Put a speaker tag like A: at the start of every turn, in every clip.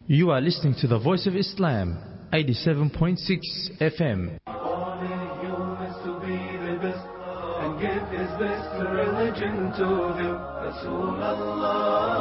A: You are listening to the Voice of Islam, 87.6 FM.
B: To be the best and give his best religion to them. Rasulullah,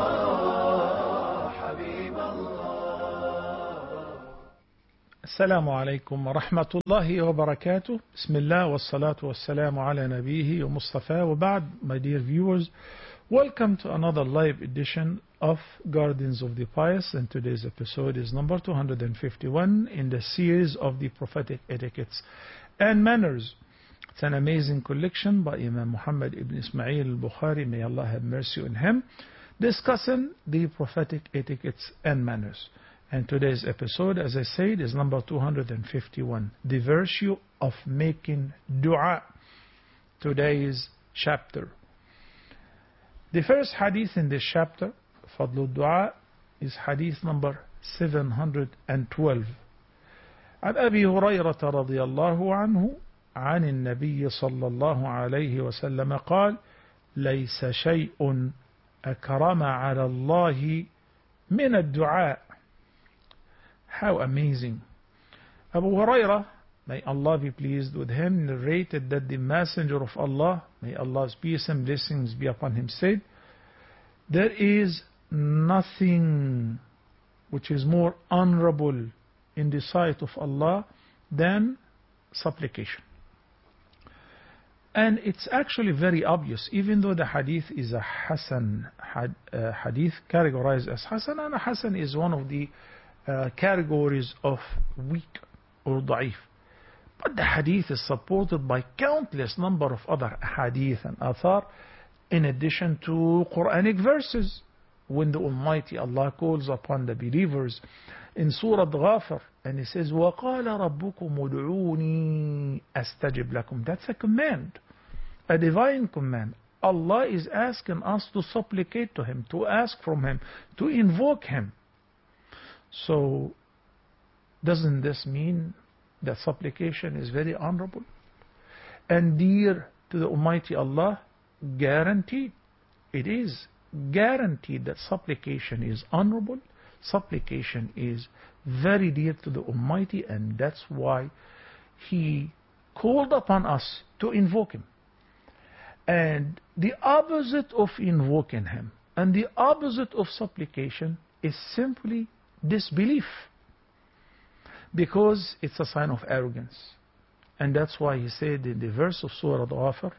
B: Habiballah.
C: السلام عليكم ورحمة الله وبركاته. بسم الله والصلاة والسلام على نبيه ومصطفى وبعد. My dear viewers, welcome to another live edition of Gardens of the Pious, and today's episode is number 251 in the series of the prophetic etiquettes and manners. It's an amazing collection by Imam Muhammad ibn Ismail al-Bukhari, may Allah have mercy on him, discussing the prophetic etiquettes and manners. And today's episode, as I said, is number 251, the virtue of making dua. Today's chapter. The first hadith in this chapter, Fadl al-Dua, is hadith number 712. عن أبي هريرة رضي الله عنه عن النبي صلى الله عليه وسلم قال: ليس شيء أكرم على الله من الدعاء. How amazing. Abu Hurairah, may Allah be pleased with him, narrated that the Messenger of Allah, may Allah's peace and blessings be upon him, said, there is nothing which is more honorable in the sight of Allah than supplication. And it's actually very obvious, even though the hadith is a Hasan hadith, categorized as Hasan, and a Hasan is one of the categories of weak or da'if. But the hadith is supported by countless number of other hadith and athar, in addition to Quranic verses. When the Almighty Allah calls upon the believers in Surah Ghafir, and He says, وَقَالَ رَبُّكُمُ ادْعُونِي أَسْتَجِبْ لَكُمْ. That's a command, a divine command. Allah is asking us to supplicate to Him, to ask from Him, to invoke Him. So, doesn't this mean that supplication is very honorable and dear to the Almighty Allah? Guaranteed. It is guaranteed that supplication is honorable, supplication is very dear to the Almighty, and that's why He called upon us to invoke Him. And the opposite of invoking Him and the opposite of supplication is simply disbelief, because it's a sign of arrogance. And that's why He said in the verse of Surah Ghafir,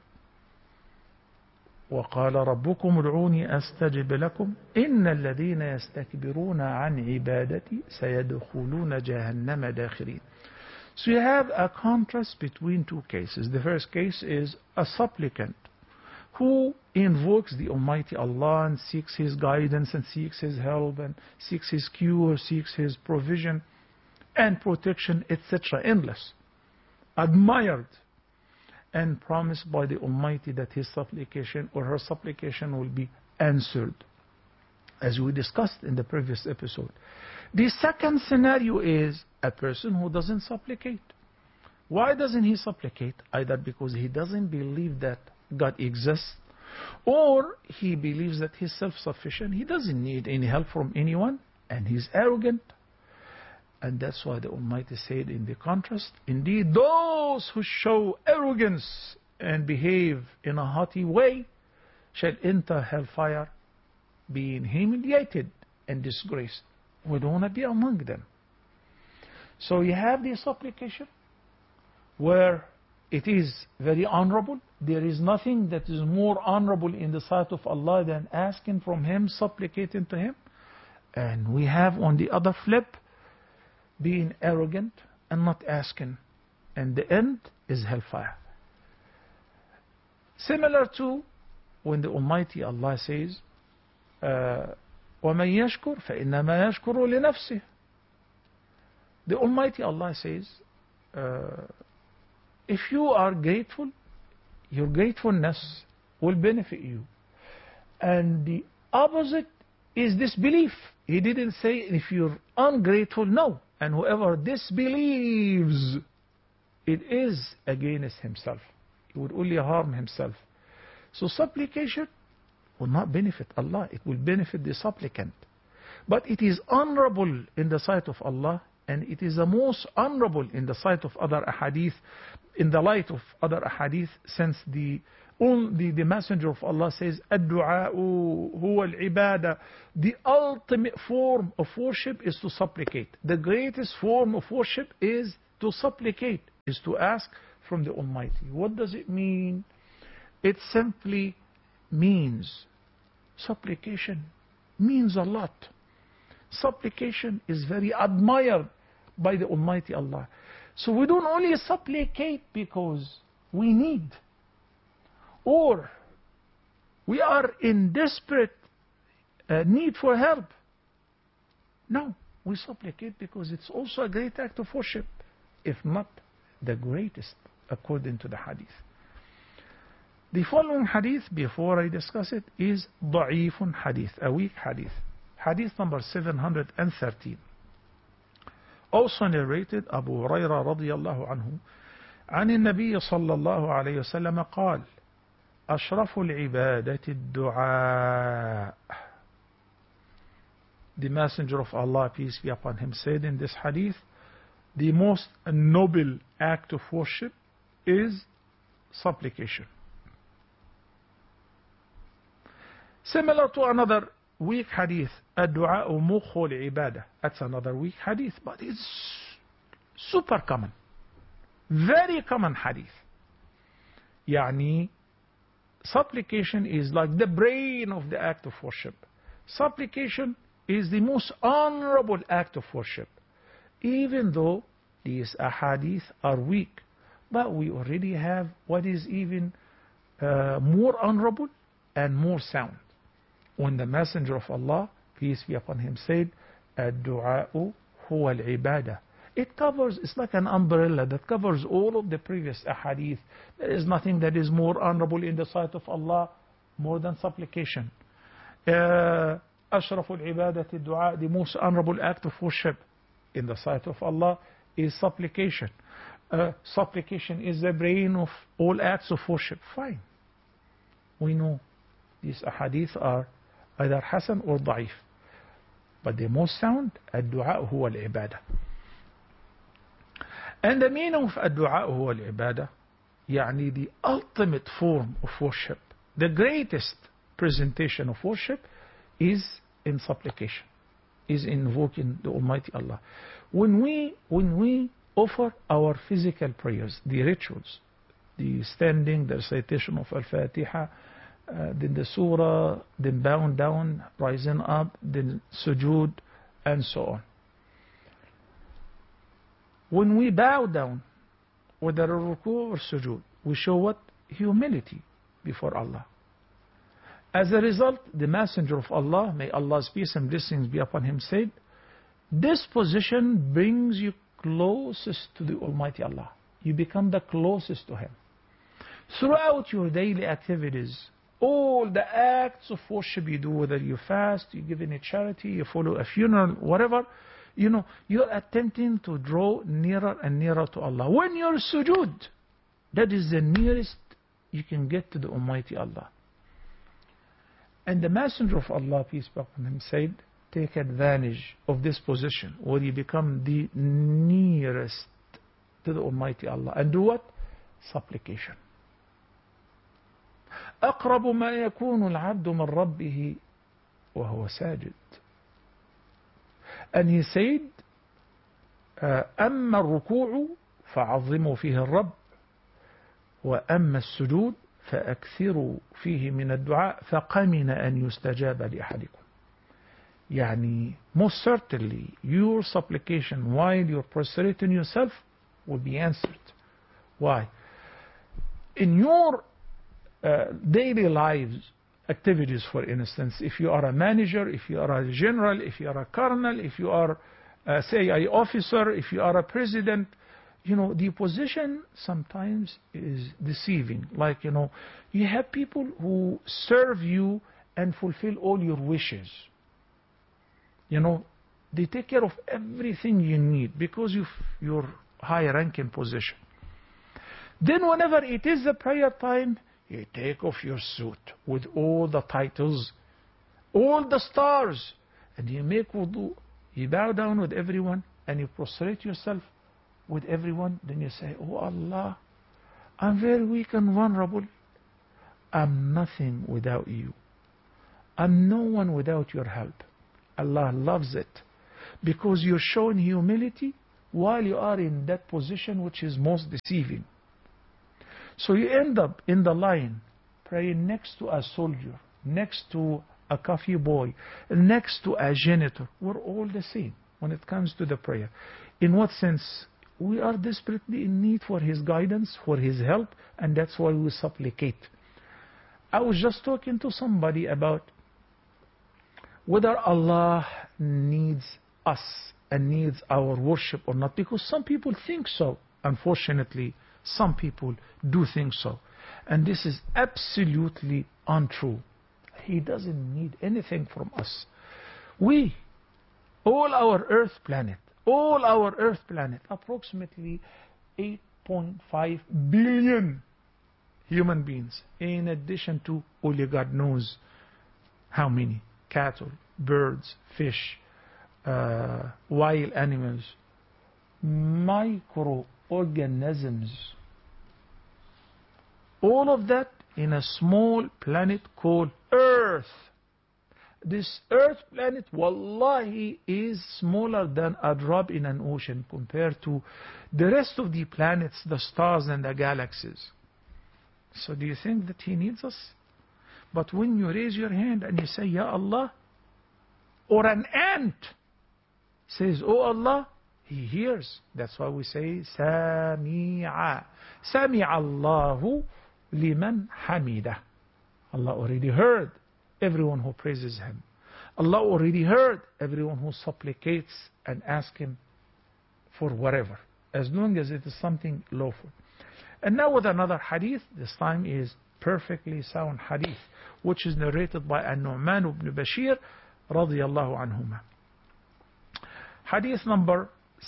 C: وَقَالَ رَبُّكُمُ ادْعُونِي أَسْتَجِبْ لَكُمْ إِنَّ الَّذِينَ يَسْتَكْبِرُونَ عَنْ عِبَادَتِي سَيَدْخُلُونَ جَهَنَّمَ دَاخِرِينَ. So you have a contrast between two cases. The first case is a supplicant who invokes the Almighty Allah and seeks His guidance and seeks His help and seeks His cure, seeks His provision and protection, etc. Endless, admired and promised by the Almighty that his supplication or her supplication will be answered, as we discussed in the previous episode. The second scenario is a person who doesn't supplicate. Why doesn't he supplicate? Either because he doesn't believe that God exists, or he believes that he's self-sufficient, he doesn't need any help from anyone, and he's arrogant. And that's why the Almighty said in the contrast, indeed those who show arrogance and behave in a haughty way shall enter hellfire, being humiliated and disgraced. We don't want to be among them. So you have the supplication where it is very honorable. There is nothing that is more honorable in the sight of Allah than asking from Him, supplicating to Him. And we have on the other flip, being arrogant and not asking, and the end is hellfire. Similar to when the Almighty Allah says, وَمَنْ يَشْكُرْ فَإِنَّمَا يَشْكُرُ لِنَفْسِهِ. The Almighty Allah says, if you are grateful, your gratefulness will benefit you. And the opposite is disbelief. He didn't say if you're ungrateful, no. And whoever disbelieves, it is against himself. It would only harm himself. So supplication will not benefit Allah. It will benefit the supplicant. But it is honorable in the sight of Allah, and it is the most honorable in the sight of other ahadith, in the light of other ahadith, since the Messenger of Allah says, الدعاء هو العبادة. The ultimate form of worship is to supplicate. The greatest form of worship is to supplicate, is to ask from the Almighty. What does it mean? It simply means, supplication means a lot. Supplication is very admired by the Almighty Allah. So we don't only supplicate because we need, or we are in desperate need for help. No, we supplicate because it's also a great act of worship, if not the greatest, according to the hadith. The following hadith, before I discuss it, is ضعيف hadith, a weak hadith. Hadith number 713. Also narrated Abu Hurairah رضي الله عنه عن النبي صلى الله عليه وسلم قال أشرف العبادة الدعاء. The Messenger of Allah, peace be upon him, said in this hadith, the most noble act of worship is supplication. Similar to another weak hadith, الدعاء مخ العبادة. That's another weak hadith, but it's super common, very common hadith. يعني supplication is like the brain of the act of worship. Supplication is the most honorable act of worship, even though these ahadith are weak. But we already have what is even more honorable and more sound. When the Messenger of Allah, peace be upon him, said, الدعاء هو العبادة. It covers, it's like an umbrella that covers all of the previous ahadith. There is nothing that is more honorable in the sight of Allah more than supplication. أشرف العبادة الدعاء. The most honorable act of worship in the sight of Allah is supplication. Supplication is the brain of all acts of worship. Fine. We know these ahadith are either hasan or da'if. But the most sound, الدعاء هو العبادة. And the meaning of الدعاء هو العبادة, يعني the ultimate form of worship, the greatest presentation of worship is in supplication, is invoking the Almighty Allah. When we offer our physical prayers, the rituals, the standing, the recitation of Al-Fatiha, then the surah, then bowing down, rising up, then sujood, and so on. When we bow down, whether a ruku or sujood, we show what? Humility before Allah. As a result, the Messenger of Allah, may Allah's peace and blessings be upon him, said, this position brings you closest to the Almighty Allah. You become the closest to Him. Throughout your daily activities, all the acts of worship you do, whether you fast, you give in a charity, you follow a funeral, whatever, you're attempting to draw nearer and nearer to Allah. When you're sujood, that is the nearest you can get to the Almighty Allah. And the Messenger of Allah, peace be upon him, said, take advantage of this position where you become the nearest to the Almighty Allah. And do what? Supplication. أقرب ما يكون العبد من ربه وهو ساجد. And he said, أما الركوع فعظموا فيه الرب وأما السجود فأكثروا فيه من الدعاء فقمن أن يستجاب لأحدكم. يعني most certainly your supplication while you're prostrating yourself will be answered. Why? In your daily lives activities, for instance, if you are a manager, if you are a general, if you are a colonel, if you are say an officer, if you are a president, the position sometimes is deceiving. Like, you have people who serve you and fulfill all your wishes. They take care of everything you need because of your high ranking position. Then whenever it is the prayer time, you take off your suit with all the titles, all the stars, and you make wudu, you bow down with everyone, and you prostrate yourself with everyone, then you say, oh Allah, I'm very weak and vulnerable. I'm nothing without you. I'm no one without your help. Allah loves it because you're showing humility while you are in that position which is most deceiving. So you end up in the line praying next to a soldier, next to a coffee boy, next to a janitor. We're all the same when it comes to the prayer. In what sense? We are desperately in need for His guidance, for His help, and that's why we supplicate. I was just talking to somebody about whether Allah needs us and needs our worship or not, because some people think so. Unfortunately, some people do think so. And this is absolutely untrue. He doesn't need anything from us. We, all our Earth planet, approximately 8.5 billion human beings, in addition to only God knows how many, cattle, birds, fish, wild animals, microorganisms, all of that in a small planet called Earth. This Earth planet, wallahi, is smaller than a drop in an ocean compared to the rest of the planets, the stars and the galaxies. So do you think that He needs us? But when you raise your hand and you say, Ya Allah, or an ant says, Oh Allah, He hears. That's why we say, Sami'a. Sami'a Allahu liman hamidah. Allah already heard everyone who praises Him. Allah already heard everyone who supplicates and asks Him for whatever, as long as it is something lawful. And now with another hadith, this time is perfectly sound hadith, which is narrated by An-Nu'man ibn Bashir radiyallahu anhuma. Hadith number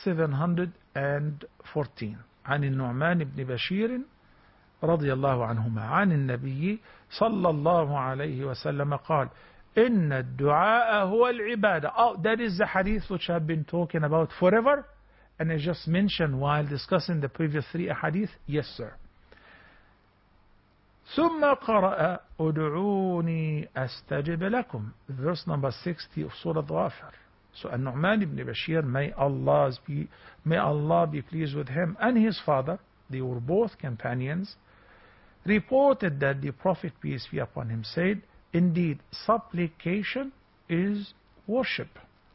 C: 714 عن النعمان بن بشير رضي الله عنهما عن النبي صلى الله عليه وسلم قال إن الدعاء هو العبادة. Oh, that is the hadith which I've been talking about forever, and I just mentioned while discussing the previous three hadith. Yes, sir. ثم قرأ ادعوني أستجب لكم, verse number 60 of Surah Ghafir. So An-Nu'man ibn Bashir, may Allah be pleased with him, and his father, they were both companions, reported that the Prophet, peace be upon him, said, indeed, supplication is worship.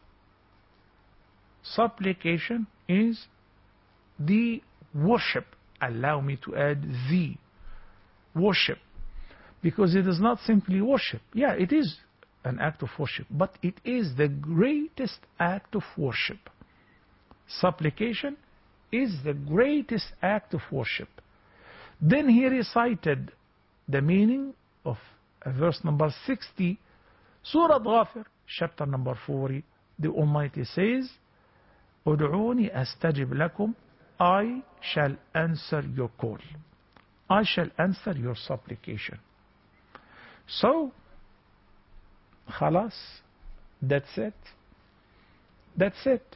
C: Supplication is the worship. Allow me to add the worship, because it is not simply worship. Yeah, it is an act of worship, but it is the greatest act of worship. Supplication is the greatest act of worship. Then he recited the meaning of verse number 60, Surah Ghafir, chapter number 40. The Almighty says, Ud'uni astajib lakum, I shall answer your call. I shall answer your supplication. So, khalas, that's it. That's it.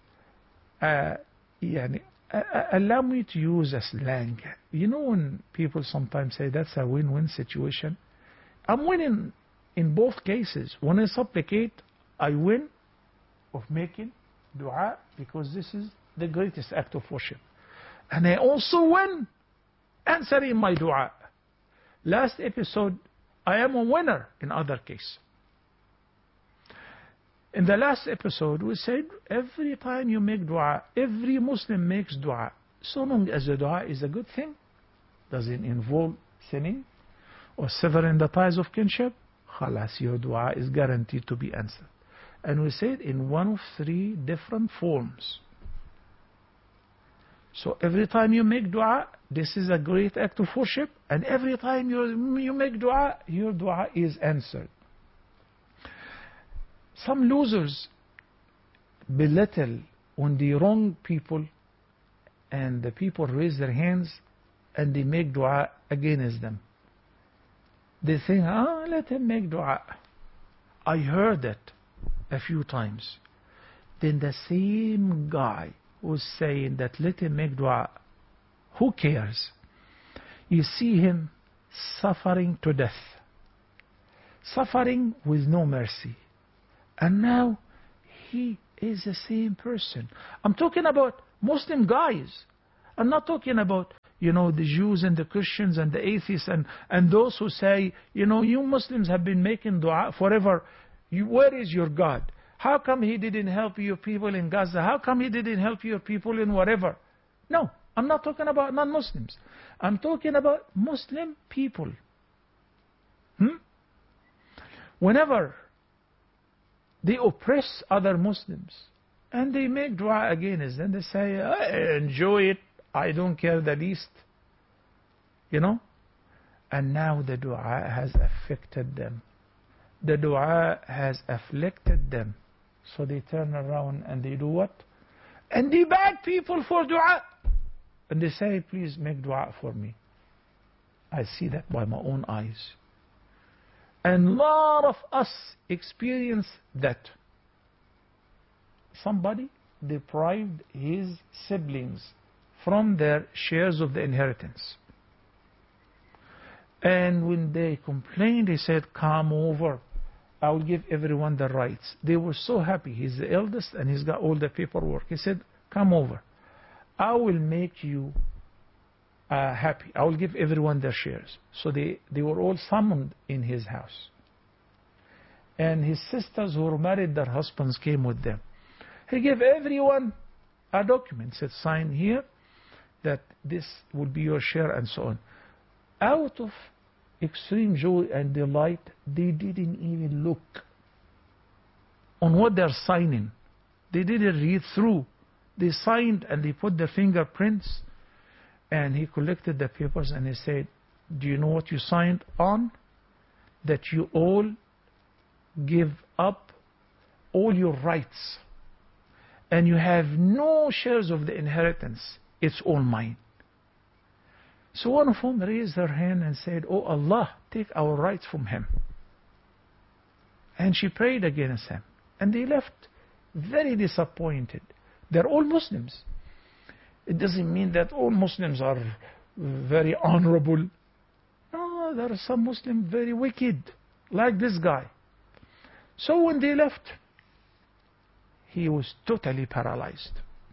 C: Allow me to use a slang. You know when people sometimes say that's a win-win situation? I'm winning in both cases. When I supplicate, I win of making dua, because this is the greatest act of worship. And I also win answering my dua. Last episode, I am a winner in other case. In the last episode, we said every time you make dua, every Muslim makes dua, so long as the dua is a good thing, doesn't involve sinning or severing the ties of kinship, khalas, your dua is guaranteed to be answered. And we said in one of three different forms. So every time you make dua, this is a great act of worship, and every time you make dua, your dua is answered. Some losers belittle when they wrong people and the people raise their hands and they make dua against them. They think, let him make dua. I heard it. a few times. Then the same guy who's saying that let him make dua, who cares? You see him suffering to death, suffering with no mercy. And now he is the same person. I'm talking about Muslim guys. I'm not talking about, the Jews and the Christians and the atheists and those who say, you Muslims have been making dua forever. Where is your God? How come he didn't help your people in Gaza? How come he didn't help your people in whatever? No, I'm not talking about non-Muslims. I'm talking about Muslim people. Whenever they oppress other Muslims and they make dua against them, they say, I enjoy it, I don't care the least. And now the dua has affected them. The dua has afflicted them. So they turn around and they do what? And they beg people for dua. And they say, please make dua for me. I see that by my own eyes. And a lot of us experience that. Somebody deprived his siblings from their shares of the inheritance. And when they complained, he said, come over. I will give everyone the rights. They were so happy. He's the eldest and he's got all the paperwork. He said, come over. I will make you happy. I will give everyone their shares. So they were all summoned in his house. And his sisters who were married, their husbands came with them. He gave everyone a document. Said, sign here that this will be your share and so on. Out of extreme joy and delight, they didn't even look on what they're signing. They didn't read through. They signed and they put their fingerprints, and he collected the papers and he said, do you know what you signed on? That you all give up all your rights and you have no shares of the inheritance. It's all mine. So one of them raised her hand and said, oh Allah, take our rights from him. And she prayed against him. And they left very disappointed. They're all Muslims. It doesn't mean that all Muslims are very honorable. No, there are some Muslims very wicked, like this guy. So when they left, he was totally paralyzed.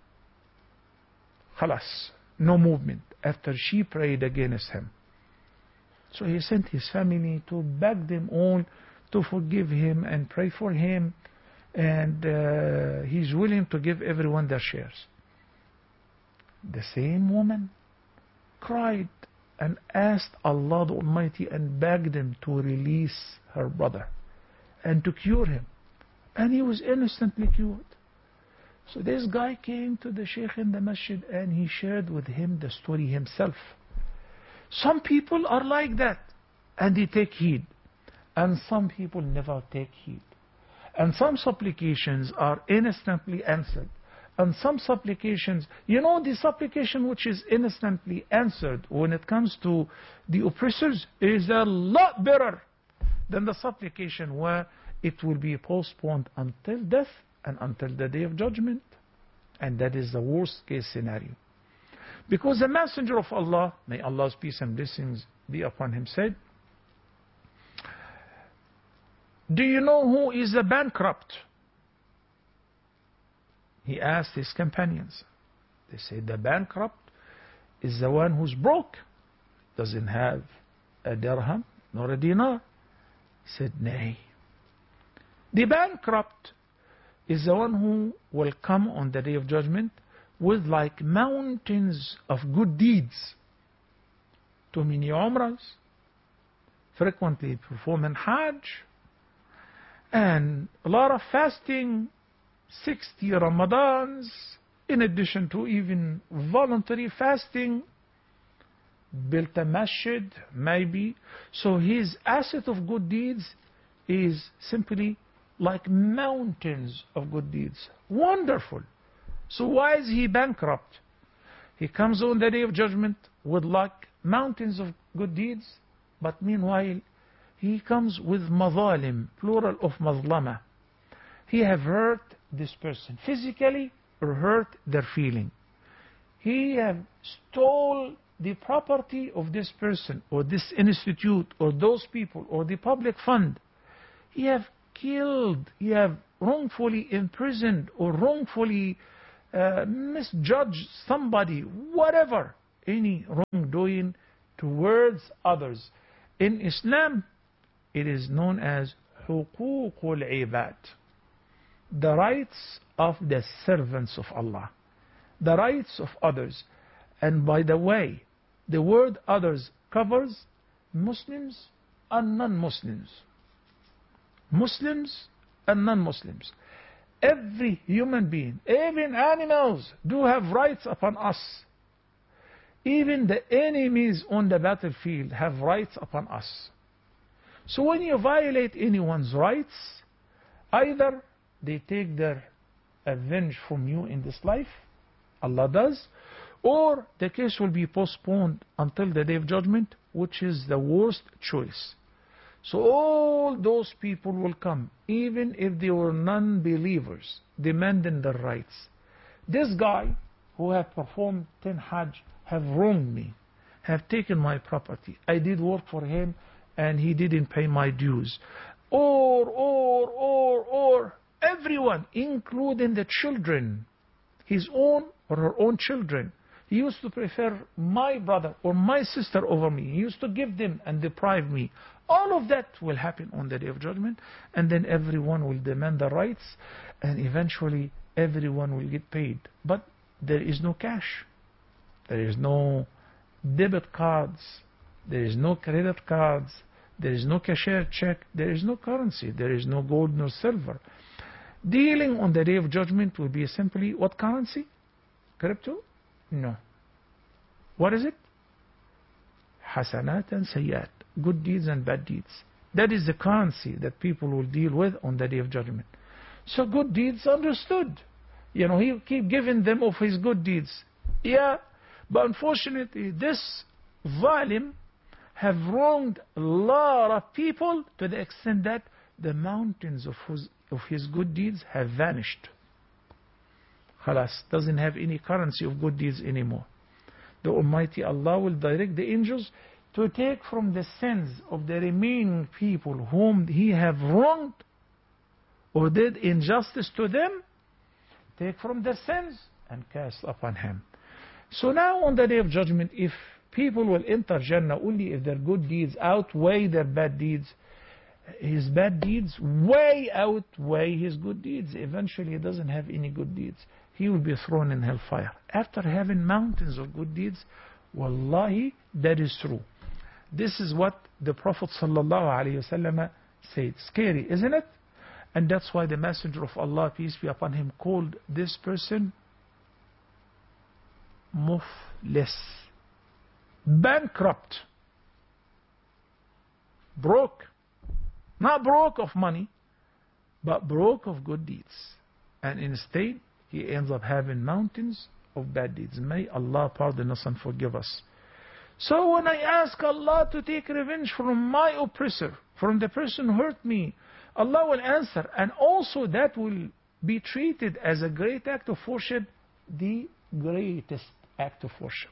C: Khalas, no movement, after she prayed against him. So he sent his family to beg them all to forgive him and pray for him, and he's willing to give everyone their shares. The same woman cried and asked Allah the Almighty and begged him to release her brother and to cure him, and he was instantly cured. So this guy came to the Sheikh in the masjid and he shared with him the story himself. Some people are like that and they take heed, and some people never take heed. And some supplications are instantly answered, and some supplications, the supplication which is instantly answered when it comes to the oppressors is a lot better than the supplication where it will be postponed until death and until the day of judgment. And that is the worst case scenario. Because the Messenger of Allah, may Allah's peace and blessings be upon him, said, do you know who is a bankrupt? He asked his companions. They said, the bankrupt is the one who's broke, doesn't have a dirham nor a dinar. He said, nay. The bankrupt is the one who will come on the day of judgment with like mountains of good deeds, too many umrahs, frequently performing Hajj, and a lot of fasting, 60 Ramadans, in addition to even voluntary fasting, built a masjid, maybe. So his asset of good deeds is simply like mountains of good deeds. Wonderful. So why is he bankrupt? He comes on the day of judgment with like mountains of good deeds, but meanwhile he comes with mazalim, plural of mazlama. he have hurt this person physically or hurt their feeling. He have stole the property of this person or this institute or those people or the public fund. He have killed, he have wrongfully imprisoned or wrongfully misjudged somebody, whatever, any wrongdoing towards others. In Islam, it is known as حقوق العباد, the rights of the servants of Allah, the rights of others. And by the way, the word others covers Muslims and non-Muslims. Muslims and non-Muslims. Every human being, even animals, do have rights upon us. Even the enemies on the battlefield have rights upon us. So when you violate anyone's rights, either they take their revenge from you in this life, Allah does, or the case will be postponed until the day of judgment, which is the worst choice. So all those people will come, even if they were non-believers, demanding their rights. This guy who have performed 10 Hajj have wronged me, have taken my property. I did work for him and he didn't pay my dues. Or everyone, including the children, his own or her own children. He used to prefer my brother or my sister over me. He used to give them and deprive me. All of that will happen on the day of judgment, and then everyone will demand the rights, and eventually everyone will get paid. But there is no cash. There is no debit cards. There is no credit cards. There is no cashier check. There is no currency. There is no gold nor silver. Dealing on the day of judgment will be simply what currency? Crypto? No. What is it? Hasanat and sayyat. Good deeds and bad deeds. That is the currency that people will deal with on the day of judgment. So good deeds understood. You know, he keep giving them of his good deeds. Yeah, but unfortunately this zalim have wronged a lot of people to the extent that the mountains of his good deeds have vanished. Khalas, doesn't have any currency of good deeds anymore. The Almighty Allah will direct the angels to take from the sins of the remaining people whom he have wronged or did injustice to them, take from their sins and cast upon him. So now on the day of judgment, if people will enter Jannah only if their good deeds outweigh their bad deeds, his bad deeds way outweigh his good deeds. Eventually he doesn't have any good deeds. He will be thrown in hellfire. After having mountains of good deeds, wallahi, that is true. This is what the Prophet ﷺ said. Scary, isn't it? And that's why the Messenger of Allah, peace be upon him, called this person muflis, bankrupt, broke. Not broke of money, but broke of good deeds. And instead, he ends up having mountains of bad deeds. May Allah pardon us and forgive us. So when I ask Allah to take revenge from my oppressor, from the person who hurt me, Allah will answer. And also that will be treated as a great act of worship, the greatest act of worship.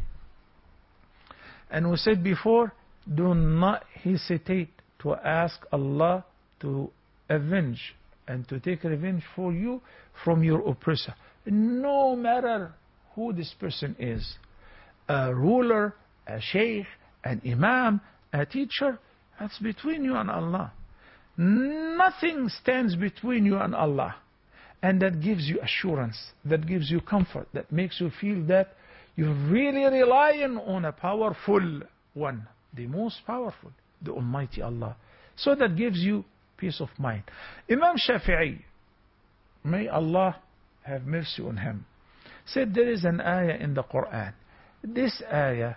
C: And we said before, do not hesitate to ask Allah to avenge and to take revenge for you from your oppressor. No matter who this person is, a ruler, a sheikh, an imam, a teacher, that's between you and Allah. Nothing stands between you and Allah. And that gives you assurance, that gives you comfort, that makes you feel that you're really relying on a powerful one, the most powerful, the Almighty Allah. So that gives you peace of mind. Imam Shafi'i, may Allah have mercy on him, said there is an ayah in the Quran. This ayah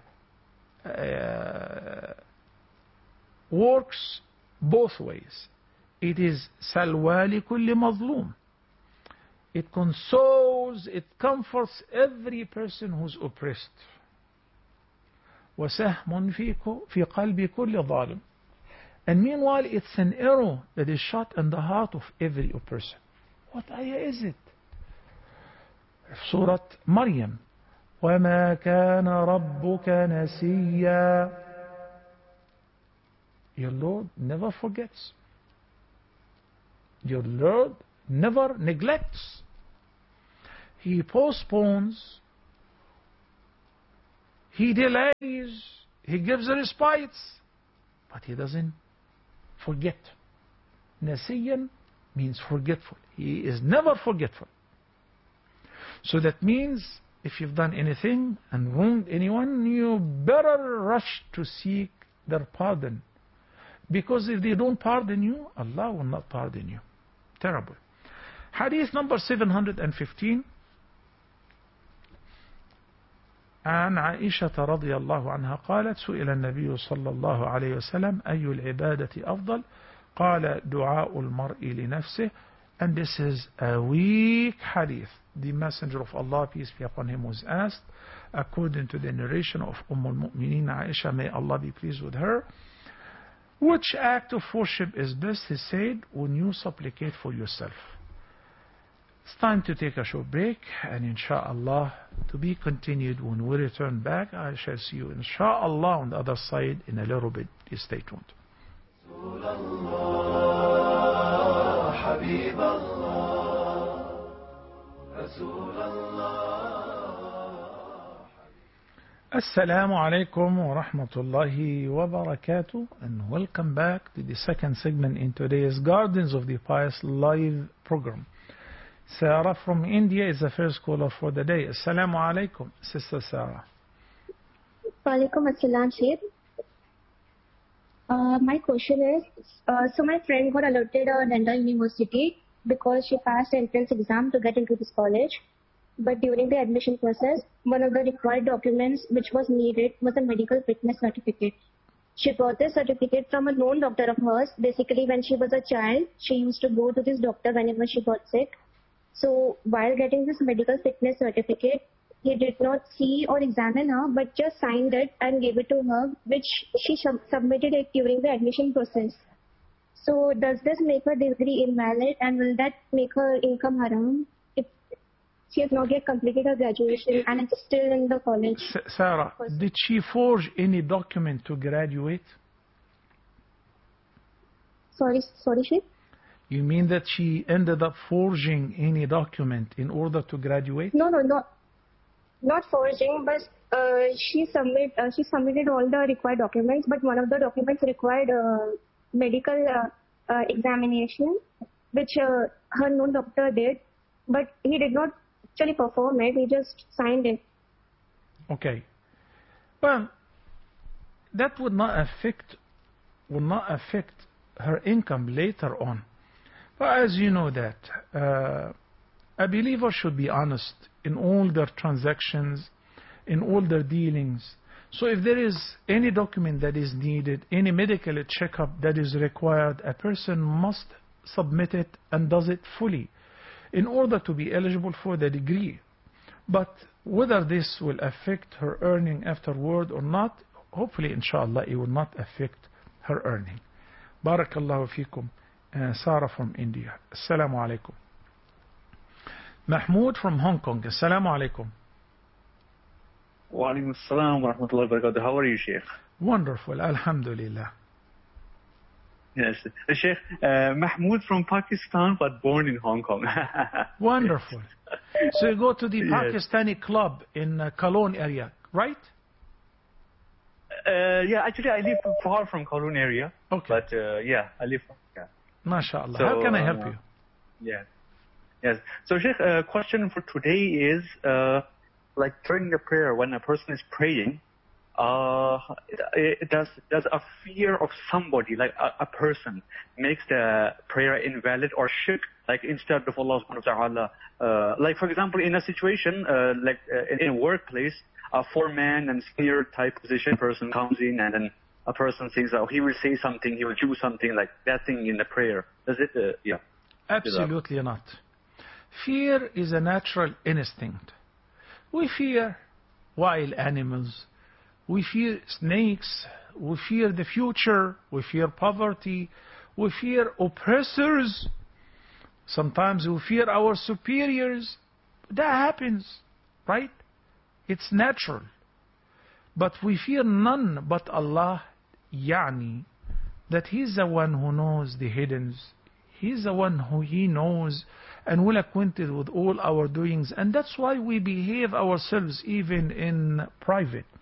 C: works both ways. It is salwa li kulli mazlum. It consoles, it comforts every person who's oppressed. وَسَهْمٌ فِي قَلْبِ كُلِّ ظَالِمٍ. And meanwhile, it's an arrow that is shot in the heart of every oppressor. What ayah is it? Surah Maryam. وَمَا كَانَ رَبُّكَ نَسِيًّا. Your Lord never forgets. Your Lord never neglects. He postpones. He delays. He gives respites. But He doesn't forget. Nasiyan means forgetful. He is never forgetful. So that means if you've done anything and wronged anyone, you better rush to seek their pardon. Because if they don't pardon you, Allah will not pardon you. Terrible. Hadith number 715. عن عائشة رضي الله عنها قالت سئل النبي صلى الله عليه وسلم أي العبادة أفضل قال دعاء المرء لنفسه. And this is a weak hadith. The Messenger of Allah, peace be upon him, was asked according to the narration of al-Mu'mineen Aisha, may Allah be pleased with her, which act of worship is best? He said, when you supplicate for yourself. It's time to take a short break, and inshallah to be continued when we return back. I shall see you inshallah on the other side in a little bit. Stay tuned. Assalamu alaikum wa rahmatullahi wa barakatuh, and welcome back to the second segment in today's Gardens of the Pious live program. Sarah from India is the first caller for the day. Assalamu alaikum, Sister Sarah.
D: Walaikum assalam, Sheikh. My question is, so my friend got allotted a dental university because she passed the entrance exam to get into this college. But during the admission process, one of the required documents which was needed was a medical fitness certificate. She brought this certificate from a known doctor of hers. Basically, when she was a child, she used to go to this doctor whenever she got sick. So while getting this medical fitness certificate, he did not see or examine her, but just signed it and gave it to her, which she submitted it during the admission process. So does this make her degree invalid, and will that make her income haram if she has not yet completed her graduation and is still in the college?
C: Sarah, did she forge any document to graduate?
D: Sorry, Sheikh?
C: You mean that she ended up forging any document in order to graduate?
D: No, not forging, but she submitted all the required documents, but one of the documents required medical examination, which her known doctor did, but he did not actually perform it, he just signed it.
C: Okay. Well, that would not affect her income later on. But as you know that a believer should be honest in all their transactions, in all their dealings. So if there is any document that is needed, any medical checkup that is required, a person must submit it and does it fully in order to be eligible for the degree. But whether this will affect her earning afterward or not, hopefully inshallah it will not affect her earning. Barakallahu fikum. Sarah from India. Assalamu alaikum. Mahmoud from Hong Kong. Assalamu alaikum.
E: Wa alaikum assalam wa rahmatullahi wa barakatuh. How are you, Sheikh?
C: Wonderful. Alhamdulillah.
E: Yes. Sheikh, Mahmoud from Pakistan, but born in Hong Kong.
C: Wonderful. So you go to the Pakistani club in Cologne area, right?
E: Yeah, actually I live far from Kowloon area.
C: Okay.
E: But yeah, I live. Yeah.
C: MashaAllah.
E: So,
C: how can I help you?
E: Yeah. Yes. So Sheikh, question for today is, like during the prayer, when a person is praying, does a fear of somebody, like a person, makes the prayer invalid or shirk, like instead of Allah subhanahu wa ta'ala, like for example in a situation like in a workplace, a foreman and senior type position person comes in and then a person thinks, oh, he will say something, he will do something, like that thing in the prayer. Does it, yeah?
C: Absolutely not. Fear is a natural instinct. We fear wild animals. We fear snakes. We fear the future. We fear poverty. We fear oppressors. Sometimes we fear our superiors. That happens, right? It's natural. But we fear none but Allah, يعني, that He's the one who knows the hiddens. He's the one who He knows and well acquainted with all our doings. And that's why we behave ourselves even in private.